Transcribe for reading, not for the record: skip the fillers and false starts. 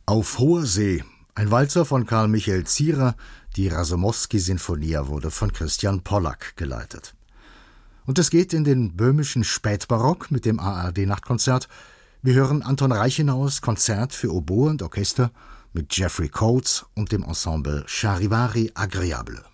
Auf hoher See, ein Walzer von Karl Michael Zierer, die Rasomowski-Sinfonia wurde von Christian Pollack geleitet. Und es geht in den böhmischen Spätbarock mit dem ARD-Nachtkonzert. Wir hören Anton Reichenau's Konzert für Oboe und Orchester mit Jeffrey Coates und dem Ensemble Charivari Agréable.